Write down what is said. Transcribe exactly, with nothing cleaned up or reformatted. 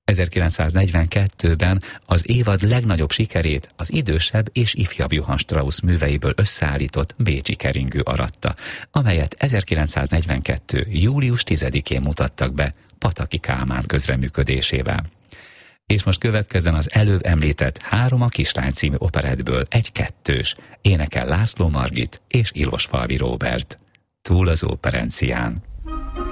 ezerkilencszáznegyvenkettőben az évad legnagyobb sikerét az idősebb és ifjabb Johann Strauss műveiből összeállított Bécsi keringő aratta, amelyet ezerkilencszáznegyvenkettő. július tizedikén mutattak be Pataki Kálmán közreműködésével. És most következzen az előbb említett Három a kislány című operettből egy kettős, énekel László Margit és Ilosfalvi Róbert. Túl az operencián.